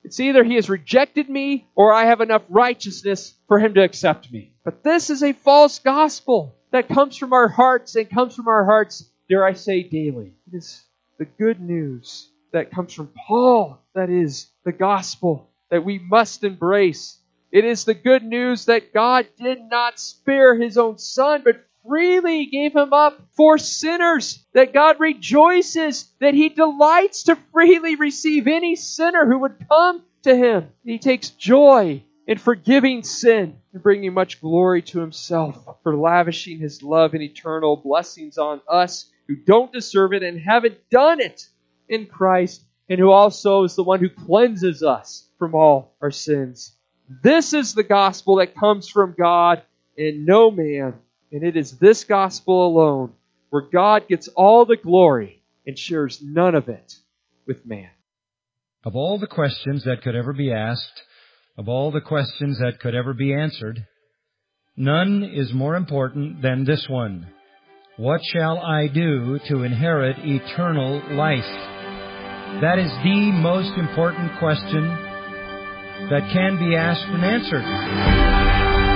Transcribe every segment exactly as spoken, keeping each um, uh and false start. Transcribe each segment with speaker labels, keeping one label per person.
Speaker 1: It's either He has rejected me or I have enough righteousness for Him to accept me. But this is a false gospel that comes from our hearts and comes from our hearts, dare I say, daily. It is the good news that comes from Paul that is the gospel that we must embrace. It is the good news that God did not spare His own Son, but freely gave Him up for sinners, that God rejoices, that He delights to freely receive any sinner who would come to Him. He takes joy in forgiving sin and bringing much glory to Himself for lavishing His love and eternal blessings on us who don't deserve it and haven't done it in Christ, and who also is the one who cleanses us from all our sins. This is the gospel that comes from God and no man. And it is this gospel alone where God gets all the glory and shares none of it with man.
Speaker 2: Of all the questions that could ever be asked, of all the questions that could ever be answered, none is more important than this one. What shall I do to inherit eternal life? That is the most important question that can be asked and answered.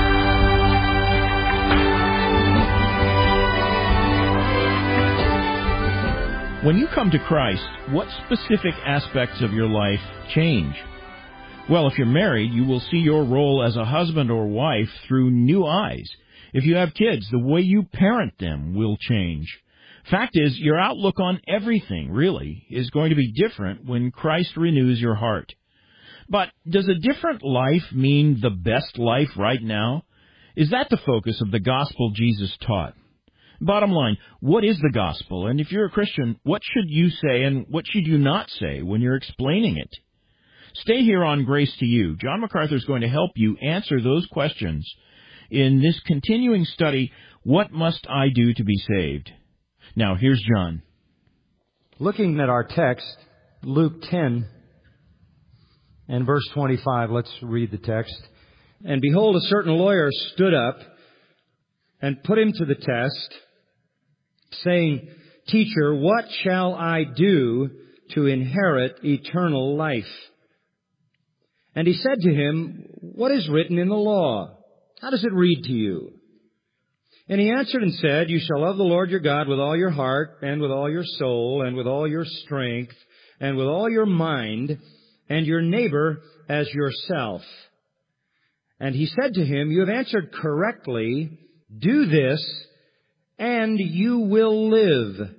Speaker 3: When you come to Christ, what specific aspects of your life change? Well, if you're married, you will see your role as a husband or wife through new eyes. If you have kids, the way you parent them will change. Fact is, your outlook on everything, really, is going to be different when Christ renews your heart. But does a different life mean the best life right now? Is that the focus of the gospel Jesus taught? Bottom line, what is the gospel? And if you're a Christian, what should you say and what should you not say when you're explaining it? Stay here on Grace to You. John MacArthur is going to help you answer those questions in this continuing study, What Must I Do to Be Saved? Now, here's John.
Speaker 2: Looking at our text, Luke ten and verse twenty-five, let's read the text. And behold, a certain lawyer stood up and put him to the test, saying, Teacher, what shall I do to inherit eternal life? And he said to him, What is written in the law? How does it read to you? And he answered and said, You shall love the Lord your God with all your heart, and with all your soul, and with all your strength, and with all your mind, and your neighbor as yourself. And he said to him, You have answered correctly. Do this, and you will live.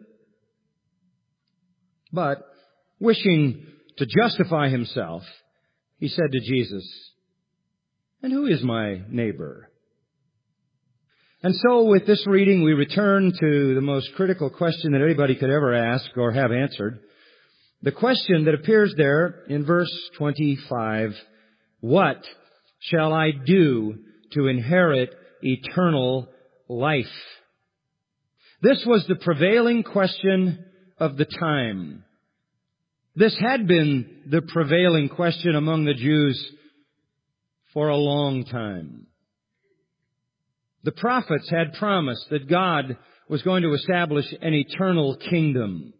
Speaker 2: But, wishing to justify himself, he said to Jesus, And who is my neighbor? And so with this reading, we return to the most critical question that anybody could ever ask or have answered. The question that appears there in verse twenty-five, What shall I do to inherit eternal life? This was the prevailing question of the time. This had been the prevailing question among the Jews for a long time. The prophets had promised that God was going to establish an eternal kingdom.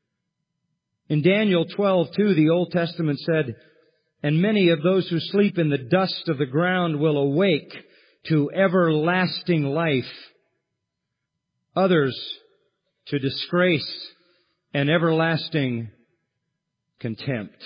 Speaker 2: In Daniel twelve two, the Old Testament said, And many of those who sleep in the dust of the ground will awake to everlasting life, others to disgrace and everlasting contempt.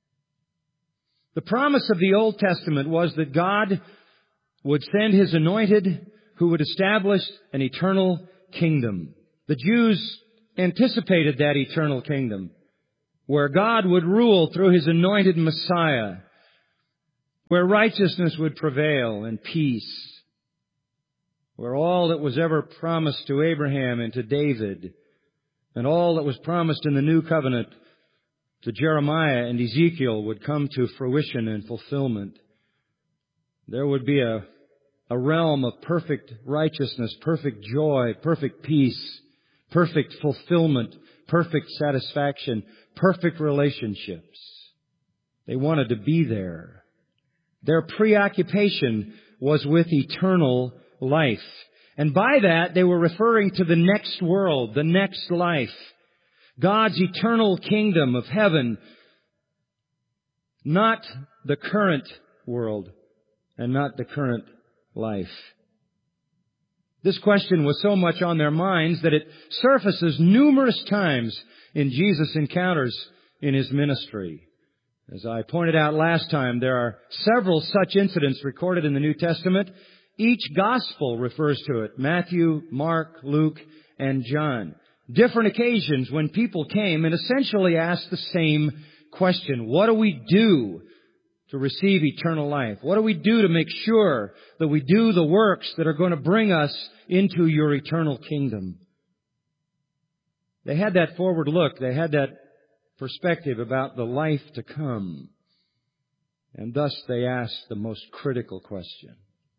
Speaker 2: The promise of the Old Testament was that God would send His anointed who would establish an eternal kingdom. The Jews anticipated that eternal kingdom, where God would rule through His anointed Messiah, where righteousness would prevail and peace, where all that was ever promised to Abraham and to David, and all that was promised in the New Covenant to Jeremiah and Ezekiel would come to fruition and fulfillment. There would be a, a realm of perfect righteousness, perfect joy, perfect peace, perfect fulfillment, perfect satisfaction, perfect relationships. They wanted to be there. Their preoccupation was with eternal life. And by that, they were referring to the next world, the next life. God's eternal kingdom of heaven not the current world and not the current life. This question was so much on their minds that it surfaces numerous times in Jesus' encounters in His ministry. As I pointed out last time, there are several such incidents recorded in the New Testament. Each gospel refers to it: Matthew, Mark, Luke, and John. Different occasions when people came and essentially asked the same question: what do we do to receive eternal life? What do we do to make sure that we do the works that are going to bring us into your eternal kingdom? They had that forward look. They had that perspective about the life to come. And thus they asked the most critical question.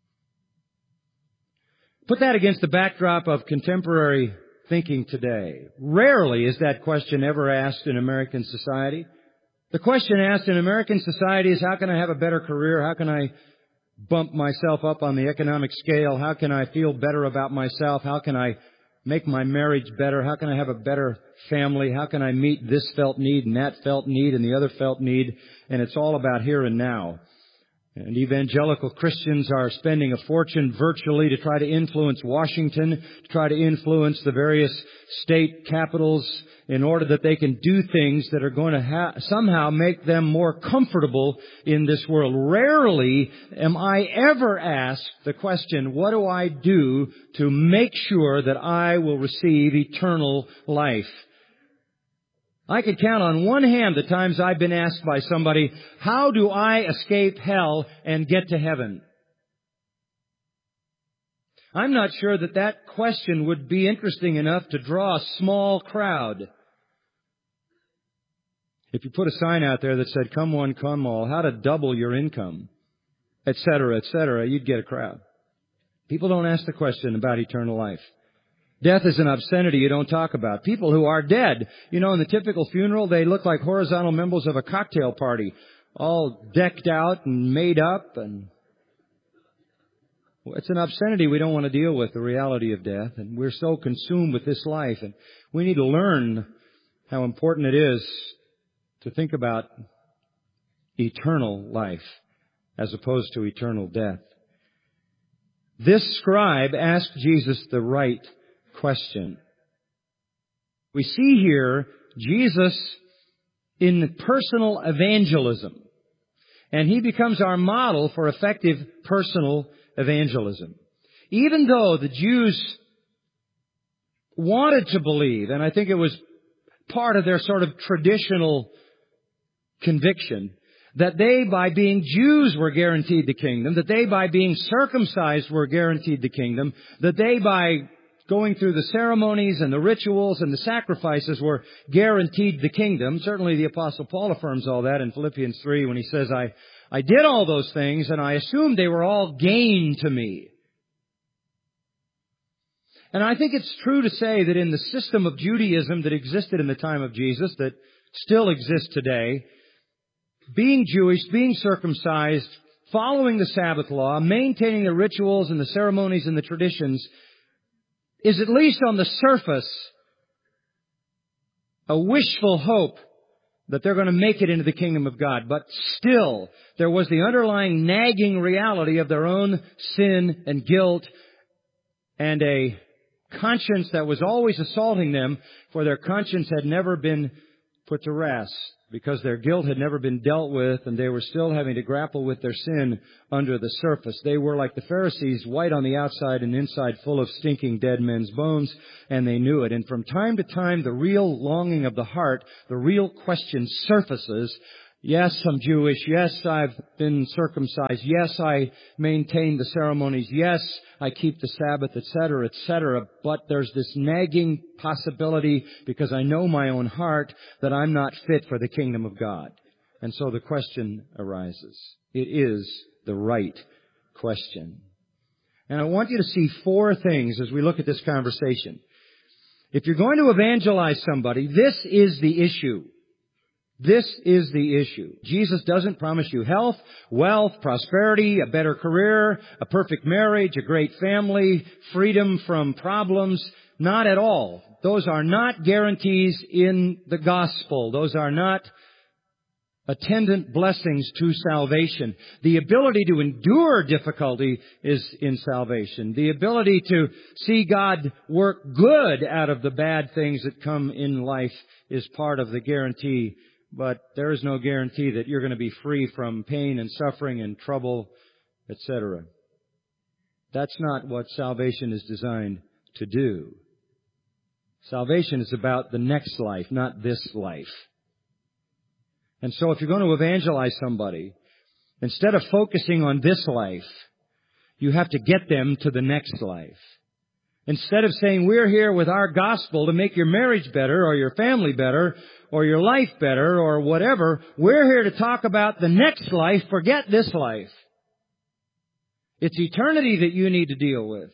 Speaker 2: Put that against the backdrop of contemporary thinking today. Rarely is that question ever asked in American society. The question asked in American society is, how can I have a better career? How can I bump myself up on the economic scale? How can I feel better about myself? How can I make my marriage better? How can I have a better family? How can I meet this felt need and that felt need and the other felt need? And it's all about here and now. And evangelical Christians are spending a fortune virtually to try to influence Washington, to try to influence the various state capitals in order that they can do things that are going to ha- somehow make them more comfortable in this world. Rarely am I ever asked the question, what do I do to make sure that I will receive eternal life? I could count on one hand the times I've been asked by somebody, how do I escape hell and get to heaven? I'm not sure that that question would be interesting enough to draw a small crowd. If you put a sign out there that said, come one, come all, how to double your income, et cetera, et cetera, you'd get a crowd. People don't ask the question about eternal life. Death is an obscenity you don't talk about. People who are dead, you know, in the typical funeral, they look like horizontal members of a cocktail party, all decked out and made up. And well, it's an obscenity we don't want to deal with, the reality of death. And we're so consumed with this life. And we need to learn how important it is to think about eternal life as opposed to eternal death. This scribe asked Jesus the right question. We see here Jesus in personal evangelism, and He becomes our model for effective personal evangelism. Even though the Jews wanted to believe, and I think it was part of their sort of traditional conviction, that they, by being Jews, were guaranteed the kingdom, that they, by being circumcised, were guaranteed the kingdom, that they, by going through the ceremonies and the rituals and the sacrifices, were guaranteed the kingdom. Certainly the Apostle Paul affirms all that in Philippians three when he says, I, I did all those things and I assumed they were all gain to me. And I think it's true to say that in the system of Judaism that existed in the time of Jesus, that still exists today, being Jewish, being circumcised, following the Sabbath law, maintaining the rituals and the ceremonies and the traditions, is at least on the surface a wishful hope that they're going to make it into the kingdom of God. But still, there was the underlying nagging reality of their own sin and guilt and a conscience that was always assaulting them, for their conscience had never been put to rest because their guilt had never been dealt with, and they were still having to grapple with their sin under the surface. They were like the Pharisees, white on the outside and inside full of stinking dead men's bones, and they knew it. And from time to time, the real longing of the heart, the real question surfaces. Yes, I'm Jewish. Yes, I've been circumcised. Yes, I maintain the ceremonies. Yes, I keep the Sabbath, et cetera, et cetera. But there's this nagging possibility, because I know my own heart, that I'm not fit for the kingdom of God. And so the question arises. It is the right question. And I want you to see four things as we look at this conversation. If you're going to evangelize somebody, this is the issue. This is the issue. Jesus doesn't promise you health, wealth, prosperity, a better career, a perfect marriage, a great family, freedom from problems. Not at all. Those are not guarantees in the gospel. Those are not attendant blessings to salvation. The ability to endure difficulty is in salvation. The ability to see God work good out of the bad things that come in life is part of the guarantee. But there is no guarantee that you're going to be free from pain and suffering and trouble, et cetera. That's not what salvation is designed to do. Salvation is about the next life, not this life. And so if you're going to evangelize somebody, instead of focusing on this life, you have to get them to the next life. Instead of saying, we're here with our gospel to make your marriage better or your family better or your life better or whatever, we're here to talk about the next life. Forget this life. It's eternity that you need to deal with.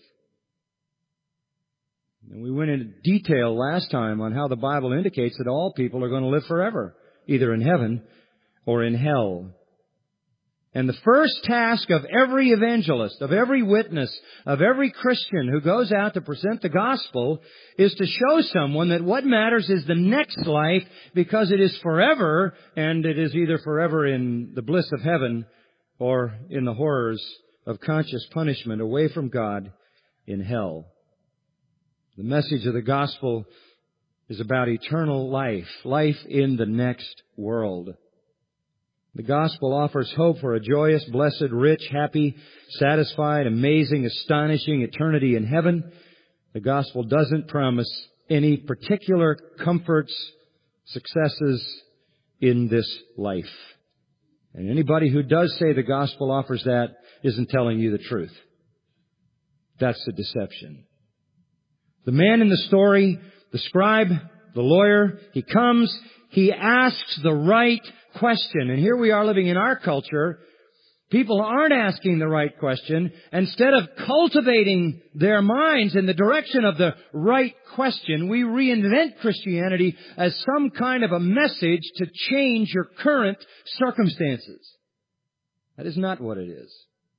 Speaker 2: And we went into detail last time on how the Bible indicates that all people are going to live forever, either in heaven or in hell. And the first task of every evangelist, of every witness, of every Christian who goes out to present the gospel is to show someone that what matters is the next life, because it is forever, and it is either forever in the bliss of heaven or in the horrors of conscious punishment away from God in hell. The message of the gospel is about eternal life, life in the next world. The gospel offers hope for a joyous, blessed, rich, happy, satisfied, amazing, astonishing eternity in heaven. The gospel doesn't promise any particular comforts, successes in this life. And anybody who does say the gospel offers that isn't telling you the truth. That's a deception. The man in the story, the scribe, the lawyer, he comes, he asks the right question. And here we are living in our culture. People aren't asking the right question. Instead of cultivating their minds in the direction of the right question, we reinvent Christianity as some kind of a message to change your current circumstances. That is not what it is.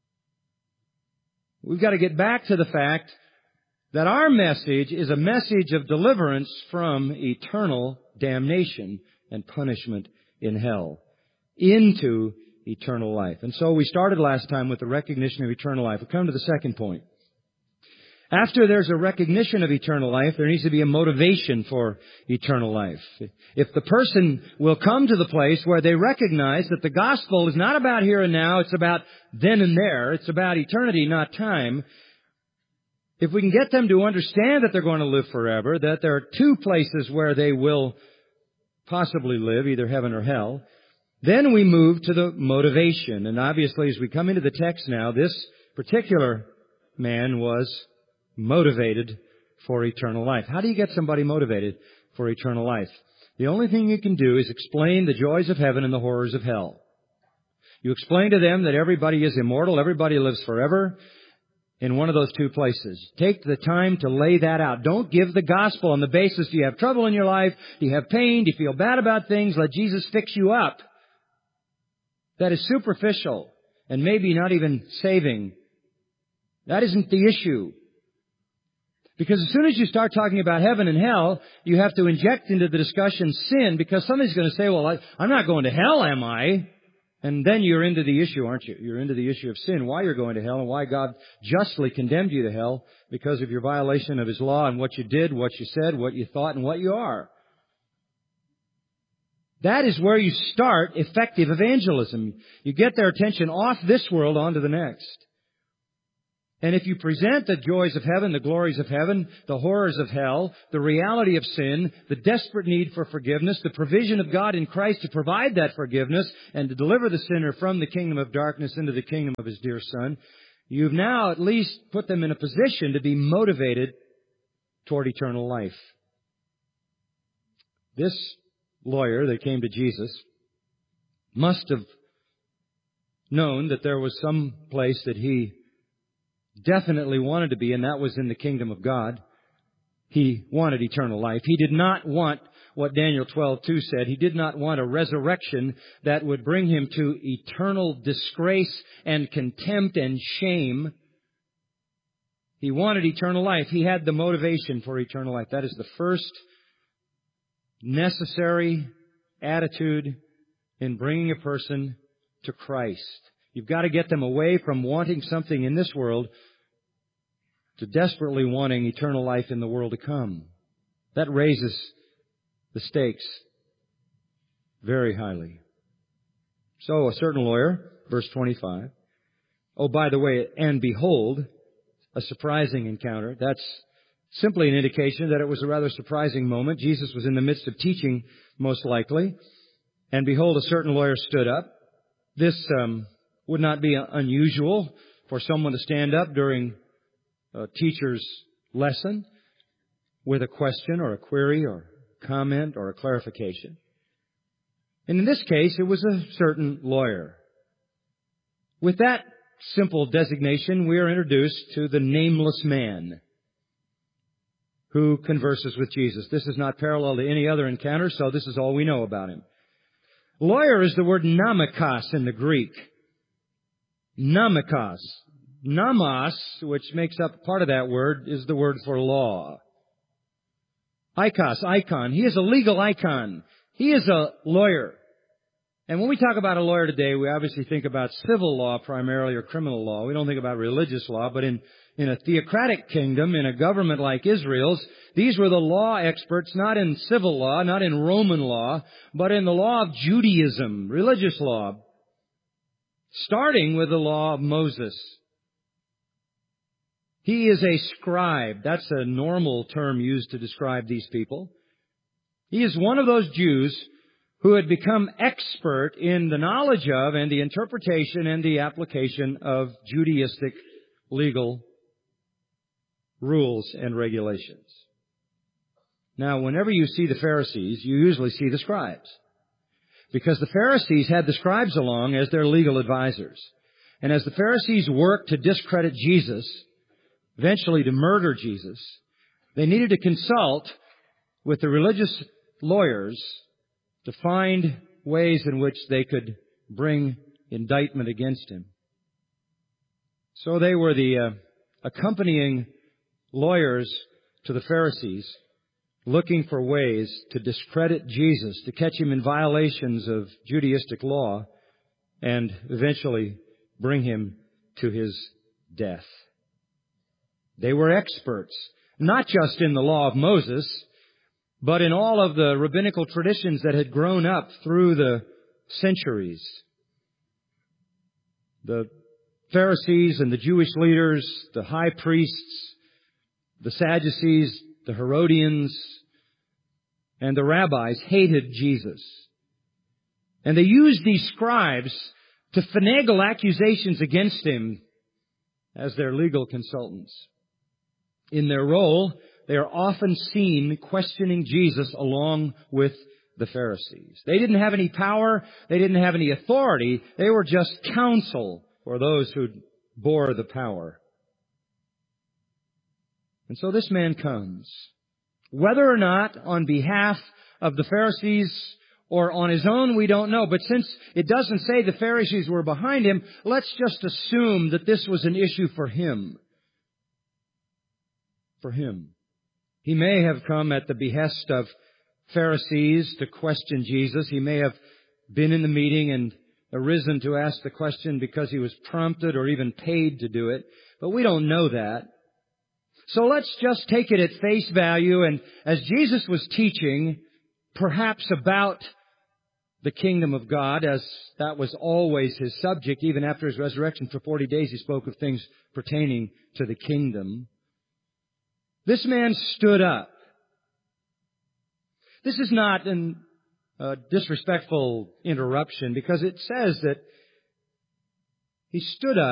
Speaker 2: We've got to get back to the fact that our message is a message of deliverance from eternal damnation and punishment in hell into eternal life. And so we started last time with the recognition of eternal life. We come to the second point. After there's a recognition of eternal life, there needs to be a motivation for eternal life. If the person will come to the place where they recognize that the gospel is not about here and now, it's about then and there, it's about eternity, not time. If we can get them to understand that they're going to live forever, that there are two places where they will possibly live, either heaven or hell, then we move to the motivation. And obviously, as we come into the text now, this particular man was motivated for eternal life. How do you get somebody motivated for eternal life? The only thing you can do is explain the joys of heaven and the horrors of hell. You explain to them that everybody is immortal, everybody lives forever in one of those two places. Take the time to lay that out. Don't give the gospel on the basis, do you have trouble in your life? Do you have pain? Do you feel bad about things? Let Jesus fix you up. That is superficial and maybe not even saving. That isn't the issue. Because as soon as you start talking about heaven and hell, you have to inject into the discussion sin, because somebody's going to say, well, I, I'm not going to hell, am I? And then you're into the issue, aren't you? You're into the issue of sin, why you're going to hell and why God justly condemned you to hell because of your violation of His law and what you did, what you said, what you thought, and what you are. That is where you start effective evangelism. You get their attention off this world onto the next. And if you present the joys of heaven, the glories of heaven, the horrors of hell, the reality of sin, the desperate need for forgiveness, the provision of God in Christ to provide that forgiveness and to deliver the sinner from the kingdom of darkness into the kingdom of His dear Son, you've now at least put them in a position to be motivated toward eternal life. This lawyer that came to Jesus must have known that there was some place that he definitely wanted to be, and that was in the kingdom of God. He wanted eternal life. He did not want what Daniel twelve two said. He did not want a resurrection that would bring him to eternal disgrace and contempt and shame. He wanted eternal life. He had the motivation for eternal life. That is the first necessary attitude in bringing a person to Christ. You've got to get them away from wanting something in this world to desperately wanting eternal life in the world to come. That raises the stakes very highly. So a certain lawyer, verse twenty-five, oh, by the way, and behold, a surprising encounter. That's simply an indication that it was a rather surprising moment. Jesus was in the midst of teaching, most likely. And behold, a certain lawyer stood up. This um, would not be unusual for someone to stand up during a teacher's lesson with a question or a query or comment or a clarification. And in this case, it was a certain lawyer. With that simple designation, we are introduced to the nameless man who converses with Jesus. This is not parallel to any other encounter, so this is all we know about him. Lawyer is the word nomikos in the Greek. Nomikos. Nomos, which makes up part of that word, is the word for law. Ikos, icon. He is a legal icon. He is a lawyer. And when we talk about a lawyer today, we obviously think about civil law primarily or criminal law. We don't think about religious law, but in, in a theocratic kingdom, in a government like Israel's, these were the law experts, not in civil law, not in Roman law, but in the law of Judaism, religious law, starting with the law of Moses. He is a scribe. That's a normal term used to describe these people. He is one of those Jews who had become expert in the knowledge of and the interpretation and the application of Judaistic legal rules and regulations. Now, whenever you see the Pharisees, you usually see the scribes, because the Pharisees had the scribes along as their legal advisors. And as the Pharisees worked to discredit Jesus, eventually to murder Jesus, they needed to consult with the religious lawyers to find ways in which they could bring indictment against him. So they were the uh, accompanying lawyers to the Pharisees, looking for ways to discredit Jesus, to catch him in violations of Judaistic law, and eventually bring him to his death. They were experts, not just in the law of Moses, but in all of the rabbinical traditions that had grown up through the centuries. The Pharisees and the Jewish leaders, the high priests, the Sadducees, the Herodians, and the rabbis hated Jesus. And they used these scribes to finagle accusations against him as their legal consultants. In their role, they are often seen questioning Jesus along with the Pharisees. They didn't have any power. They didn't have any authority. They were just counsel for those who bore the power. And so this man comes. Whether or not on behalf of the Pharisees or on his own, we don't know. But since it doesn't say the Pharisees were behind him, let's just assume that this was an issue for him. For him. He may have come at the behest of Pharisees to question Jesus. He may have been in the meeting and arisen to ask the question because he was prompted or even paid to do it. But we don't know that. So let's just take it at face value. And as Jesus was teaching, perhaps about the kingdom of God, as that was always his subject, even after his resurrection for forty days, he spoke of things pertaining to the kingdom. This man stood up. This is not a uh, disrespectful interruption, because it says that he stood up